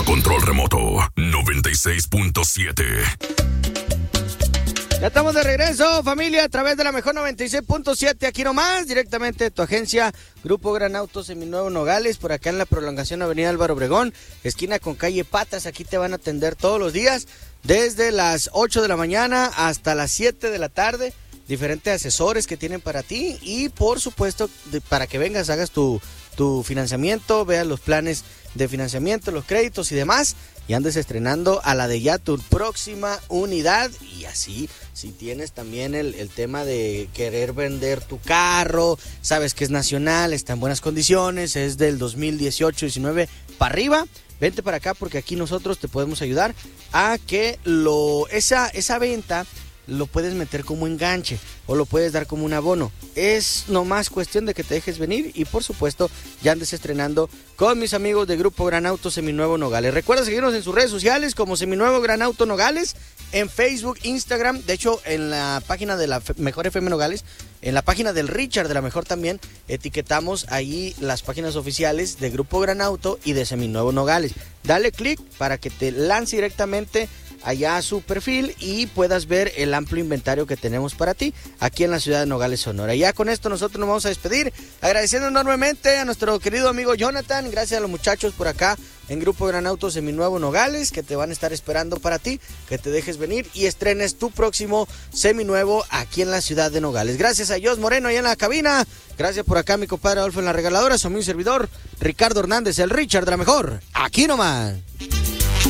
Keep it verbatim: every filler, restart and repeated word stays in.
control remoto, noventa y seis punto siete. Ya estamos de regreso, familia, a través de la mejor noventa y seis punto siete, aquí nomás, directamente de tu agencia, Grupo Gran Auto Seminuevo Nogales, por acá en la prolongación Avenida Álvaro Obregón, esquina con calle Patas. Aquí te van a atender todos los días, desde las ocho de la mañana hasta las siete de la tarde, diferentes asesores que tienen para ti y, por supuesto, de, para que vengas, hagas tu, tu financiamiento, veas los planes de financiamiento, los créditos y demás, y andes estrenando a la de ya tu próxima unidad. Y así, si tienes también el, el tema de querer vender tu carro, sabes que es nacional, está en buenas condiciones, es del dos mil dieciocho diecinueve para arriba, vente para acá porque aquí nosotros te podemos ayudar a que lo esa, esa venta lo puedes meter como enganche o lo puedes dar como un abono. Es nomás cuestión de que te dejes venir y, por supuesto, ya andes estrenando con mis amigos de Grupo Gran Auto Seminuevo Nogales. Recuerda seguirnos en sus redes sociales como Seminuevo Gran Auto Nogales, en Facebook, Instagram, de hecho en la página de la Mejor F M Nogales, en la página del Richard de la Mejor también etiquetamos ahí las páginas oficiales de Grupo Gran Auto y de Seminuevo Nogales. Dale clic para que te lance directamente allá a su perfil y puedas ver el amplio inventario que tenemos para ti aquí en la ciudad de Nogales, Sonora. Y ya con esto nosotros nos vamos a despedir, agradeciendo enormemente a nuestro querido amigo Jonathan, gracias a los muchachos por acá en Grupo Gran Auto Seminuevo Nogales, que te van a estar esperando para ti, que te dejes venir y estrenes tu próximo seminuevo aquí en la ciudad de Nogales. Gracias a Jos Moreno allá en la cabina, gracias por acá mi compadre Adolfo en la regaladora, soy mi servidor Ricardo Hernández, el Richard de la Mejor, aquí nomás.